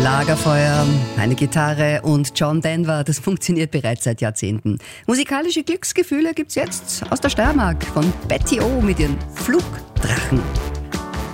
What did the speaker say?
Lagerfeuer, eine Gitarre und John Denver, das funktioniert bereits seit Jahrzehnten. Musikalische Glücksgefühle gibt's jetzt aus der Steiermark von Betty O mit ihren Flugdrachen.